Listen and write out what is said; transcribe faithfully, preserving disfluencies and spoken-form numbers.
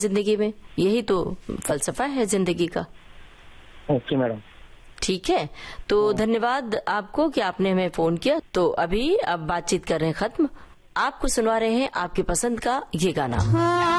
जिंदगी में, यही तो फलसफा है जिंदगी का। Okay madam. ठीक है, तो धन्यवाद आपको कि आपने हमें फोन किया। तो अभी अब बातचीत कर रहे हैं खत्म, आपको सुनवा रहे हैं आपकी पसंद का ये गाना।